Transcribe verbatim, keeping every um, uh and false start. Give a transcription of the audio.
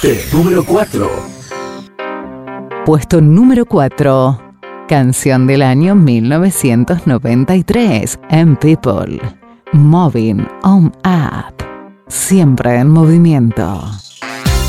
Número cuatro. Puesto número cuatro. Canción del año mil novecientos noventa y tres en People. Moving On Up. Siempre en movimiento.